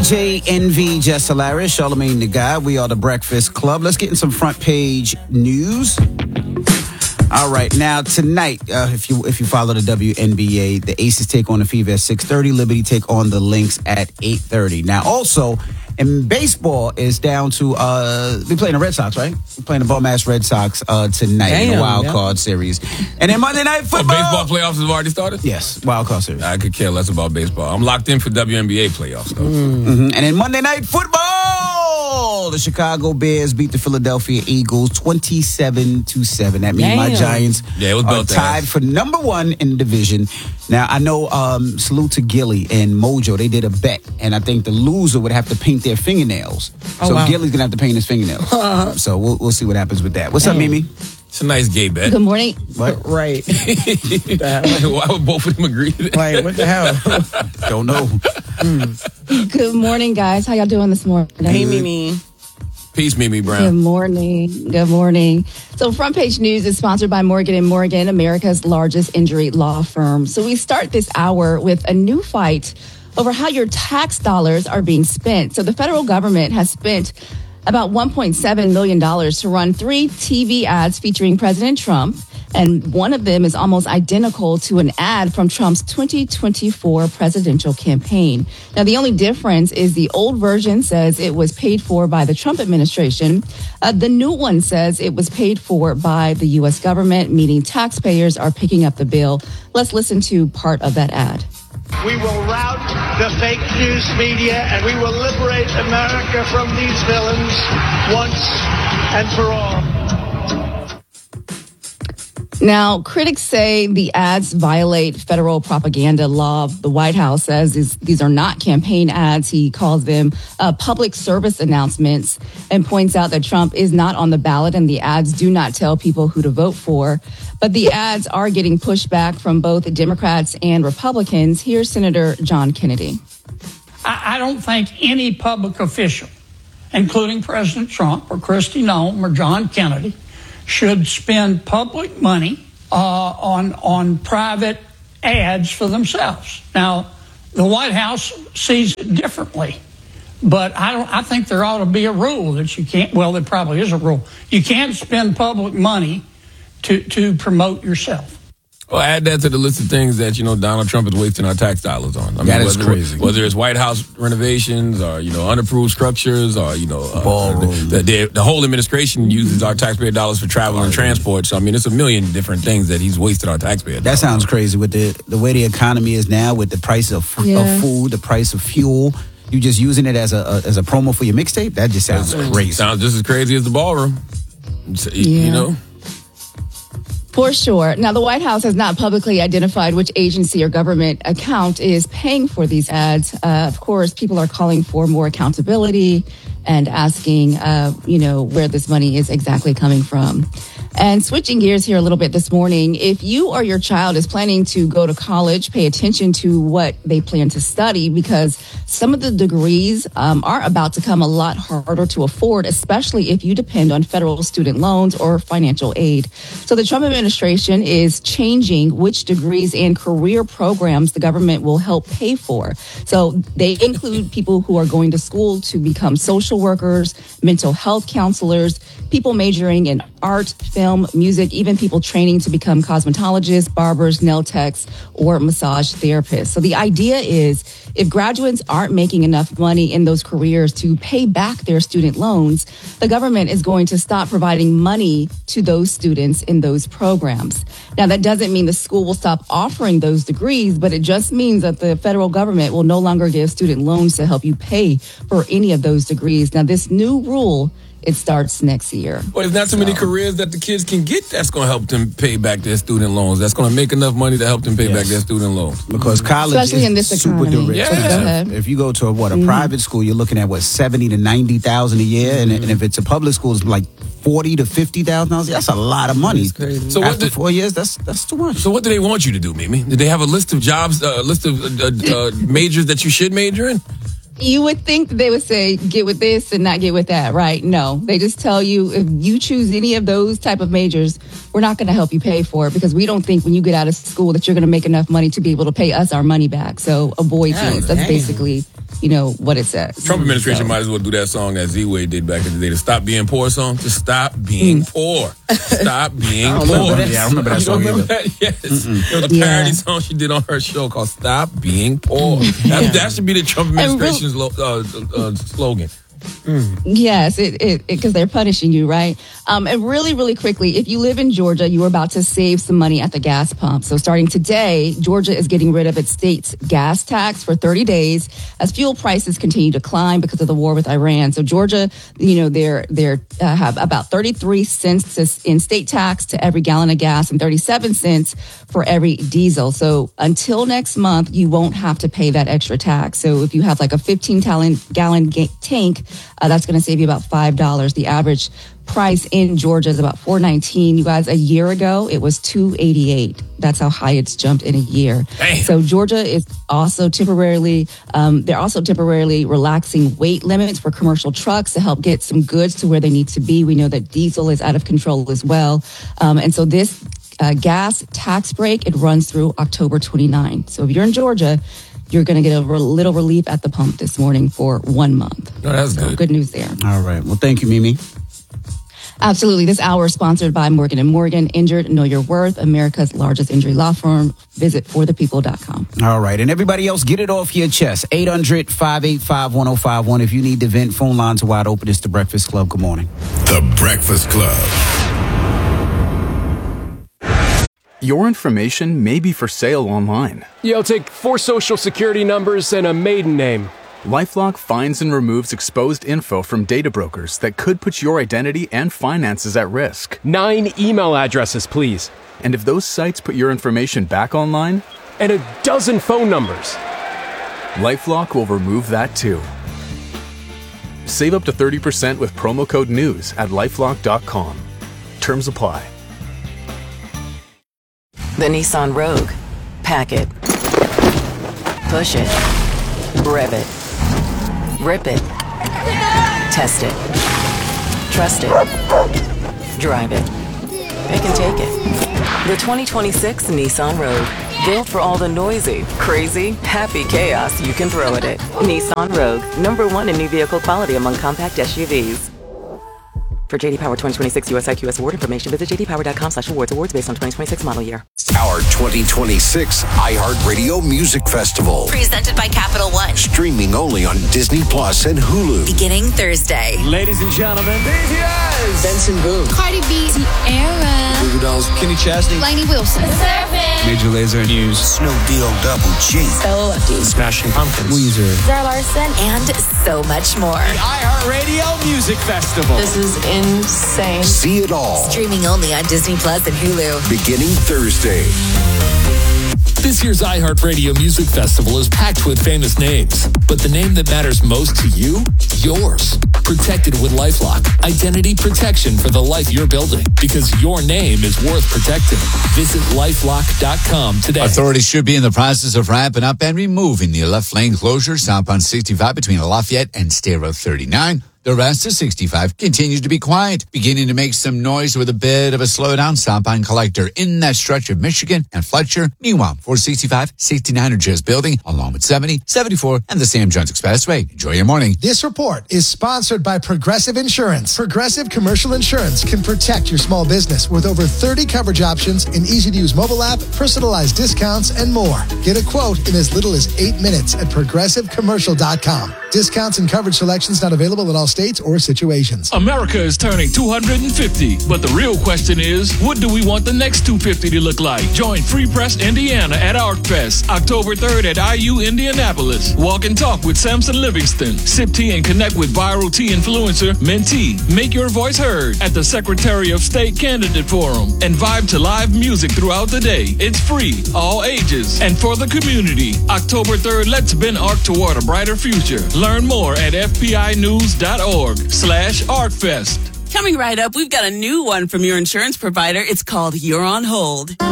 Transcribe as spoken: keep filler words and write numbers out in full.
J N V, Jess Solaris, Charlamagne the God. We are the Breakfast Club. Let's get in some front page news. All right, now tonight, uh, if you if you follow the W N B A, the Aces take on the Fever at six thirty. Liberty take on the Lynx at eight thirty. Now, also, in baseball is down to, uh, we playing the Red Sox, right? We're playing the Bum-ass Red Sox uh, tonight Damn, in the wild yeah. card series. And then Monday Night Football. Oh, baseball playoffs have already started? Yes, wild card series. I could care less about baseball. I'm locked in for W N B A playoffs, though. Mm. Mm-hmm. And then Monday Night Football. The Chicago Bears beat the Philadelphia Eagles twenty-seven to seven. That means Damn. my Giants yeah, it was are tied for number one in the division. Now, I know, um, salute to Gilly and Mojo. They did a bet, and I think the loser would have to paint their fingernails. Oh, so wow. Gilly's going to have to paint his fingernails. So we'll, we'll see what happens with that. What's Damn. up, Mimi? It's a nice gay bet. Good morning. What? Right. Why would both of them agree to that? Like, what the hell? Don't know. Mm. Good morning, guys. How y'all doing this morning? Hey, Mimi. Peace, Mimi Brown. Good morning. Good morning. So Front Page News is sponsored by Morgan and Morgan, America's largest injury law firm. So we start this hour with a new fight over how your tax dollars are being spent. So the federal government has spent about one point seven million dollars to run three T V ads featuring President Trump. And one of them is almost identical to an ad from Trump's twenty twenty-four presidential campaign. Now, the only difference is the old version says it was paid for by the Trump administration. Uh, the new one says it was paid for by the U S government, meaning taxpayers are picking up the bill. Let's listen to part of that ad. We will rout the fake news media and we will liberate America from these villains once and for all. Now, critics say the ads violate federal propaganda law. The White House says these, these are not campaign ads. He calls them uh, public service announcements and points out that Trump is not on the ballot and the ads do not tell people who to vote for. But the ads are getting pushed back from both Democrats and Republicans. Here's Senator John Kennedy. I, I don't think any public official, including President Trump or Kristi Noem or John Kennedy, should spend public money uh, on on private ads for themselves. Now, the White House sees it differently, but I don't. I think there ought to be a rule that you can't. Well, there probably is a rule. You can't spend public money to to promote yourself. Well, add that to the list of things that, you know, Donald Trump is wasting our tax dollars on. I mean, that is whether, crazy. Whether it's White House renovations or, you know, unapproved structures or, you know, uh, the, the, the whole administration uses our taxpayer dollars for travel and transport. So, I mean, it's a million different things that he's wasted our taxpayer dollars. That sounds crazy with the, the way the economy is now, with the price of, yeah. of food, the price of fuel. You just using it as a, a as a promo for your mixtape? That just sounds That's, crazy. Sounds just as crazy as the ballroom. Yeah. You know? For sure. Now, the White House has not publicly identified which agency or government account is paying for these ads. Uh, of course, people are calling for more accountability and asking, uh, you know, where this money is exactly coming from. And switching gears here a little bit this morning, if you or your child is planning to go to college, pay attention to what they plan to study, because some of the degrees um, are about to come a lot harder to afford, especially if you depend on federal student loans or financial aid. So the Trump administration is changing which degrees and career programs the government will help pay for. So they include people who are going to school to become social workers, mental health counselors, people majoring in art, film, music, even people training to become cosmetologists, barbers, nail techs, or massage therapists. So the idea is if graduates aren't making enough money in those careers to pay back their student loans, the government is going to stop providing money to those students in those programs. Now, that doesn't mean the school will stop offering those degrees, but it just means that the federal government will no longer give student loans to help you pay for any of those degrees. Now, this new rule, it starts next year. Well, there's not so many careers that the kids can get that's going to help them pay back their student loans. That's going to make enough money to help them pay yes. back their student loans. Because college Especially is in this super economy. expensive. Yeah. Go ahead. If you go to a, what a Mm-hmm. private school, you're looking at what seventy to ninety thousand a year, mm-hmm. and, and if it's a public school, it's like forty to fifty thousand dollars. That's a lot of money. Crazy. So after what did, four years, that's that's too much. So what do they want you to do, Mimi? Did they have a list of jobs, a uh, list of uh, uh, majors that you should major in? You would think that they would say, get with this and not get with that, right? No, they just tell you if you choose any of those type of majors, we're not going to help you pay for it because we don't think when you get out of school that you're going to make enough money to be able to pay us our money back. So avoid Oh, these. That's damn. basically, you know, what it says. Trump administration So- might as well do that song that Z-Way did back in the day, the Stop Being Poor song. Just stop being Mm. poor. Stop being I don't poor. remember that. Yeah, I remember that You don't song remember either. that? Yes. It was a Yeah. parody song she did on her show called Stop Being Poor. That, that should be the Trump And real- administration's lo- uh, uh, slogan. Yes, it it because they're punishing you, right? Um, and really, really quickly, if you live in Georgia, you are about to save some money at the gas pump. So starting today, Georgia is getting rid of its state's gas tax for thirty days as fuel prices continue to climb because of the war with Iran. So Georgia, you know, they're they're uh, have about thirty-three cents to, in state tax to every gallon of gas and thirty-seven cents for every diesel. So until next month, you won't have to pay that extra tax. So if you have like a fifteen gallon gallon ga- tank, uh, that's going to save you about five dollars. The average price in Georgia is about four nineteen. You guys, a year ago it was two eighty-eight. That's how high it's jumped in a year. Damn. So Georgia is also temporarily, um, they're also temporarily relaxing weight limits for commercial trucks to help get some goods to where they need to be. We know that diesel is out of control as well, um, and so this uh, gas tax break, it runs through October twenty-ninth. So if you're in Georgia, you're going to get a re- little relief at the pump this morning for one month. No, that's So good. good news there. All right. Well, thank you, Mimi. Absolutely. This hour is sponsored by Morgan and Morgan. Injured, know your worth. America's largest injury law firm. Visit for the people dot com. All right. And everybody else, get it off your chest. eight hundred, five eight five, one oh five one. If you need to vent, phone lines are wide open. It's The Breakfast Club. Good morning. The Breakfast Club. Your information may be for sale online. Yeah, I'll take four social security numbers and a maiden name. LifeLock finds and removes exposed info from data brokers that could put your identity and finances at risk. Nine email addresses, please. And if those sites put your information back online, And a dozen phone numbers. LifeLock will remove that too. Save up to thirty percent with promo code NEWS at lifelock dot com. Terms apply. The Nissan Rogue. Pack it. Push it. Rev it. Rip it. Test it. Trust it. Drive it. It can take it. The twenty twenty-six Nissan Rogue. Built for all the noisy, crazy, happy chaos you can throw at it. Nissan Rogue. Number one in new vehicle quality among compact S U Vs. For J D Power twenty twenty-six U S I Q S award information, visit j d power dot com slash awards. Awards based on twenty twenty-six model year. Our twenty twenty-six iHeartRadio Music Festival. Presented by Capital One. Streaming only on Disney Plus and Hulu. Beginning Thursday. Ladies and gentlemen, B T S. Benson Boone. Cardi B. Tierra. Goo Goo Dolls. Kenny Chesney. Lainey Wilson. Major Lazer. News. Snoop D O Double G. Bella Lucky. Smashing Pumpkins. Weezer. Zara Larson. And so much more. The iHeartRadio Music Festival. This is insane. See it all. Streaming only on Disney Plus and Hulu. Beginning Thursday. This year's iHeartRadio Music Festival is packed with famous names, but the name that matters most to you? Yours. Protected with LifeLock. Identity protection for the life you're building, because your name is worth protecting. Visit lifelock dot com today. Authorities should be in the process of ramping up and removing the left lane closure southbound sixty-five between Lafayette and State Road thirty-nine. The rest of sixty-five continues to be quiet, beginning to make some noise with a bit of a slowdown southbound collector in that stretch of Michigan and Fletcher. Meanwhile, four sixty-five, sixty-nine are just building, along with seventy, seventy-four, and the Sam Jones Expressway. Enjoy your morning. This report is sponsored by Progressive Insurance. Progressive Commercial Insurance can protect your small business with over thirty coverage options, an easy-to-use mobile app, personalized discounts, and more. Get a quote in as little as eight minutes at progressive commercial dot com. Discounts and coverage selections not available in all states or situations. America is turning two hundred fifty, but the real question is, what do we want the next two hundred fifty to look like? Join Free Press Indiana at ArcFest, October third at I U Indianapolis. Walk and talk with Samson Livingston. Sip tea and connect with viral tea influencer Mentee. Make your voice heard at the Secretary of State Candidate Forum and vibe to live music throughout the day. It's free, all ages, and for the community. October third, let's bend Arc toward a brighter future. Learn more at f p i news dot org slash ArcFest. Coming right up, we've got a new one from your insurance provider. It's called You're on Hold.